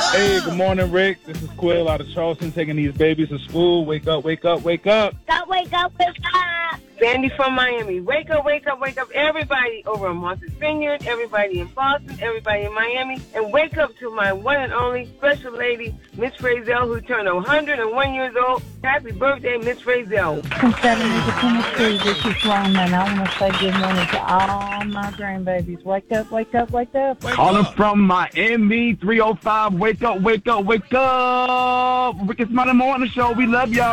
Hey, good morning, Rick. This is Quill out of Charleston taking these babies to school. Wake up, wake up, wake up. Wake up, wake up. Sandy from Miami. Wake up, wake up, wake up. Everybody over in Martha's Vineyard, everybody in Boston, everybody in Miami. And wake up to my one and only special lady, Miss Frazell, who turned 101 years old. Happy birthday, Miss Frazell. From Chattanooga, Tennessee, this is Lona, and I want to say good morning to all my grandbabies. Wake up, wake up, wake up. Calling from Miami, 305. Wake up, wake up, wake up. Rick and Smiley Morning Show. We love y'all.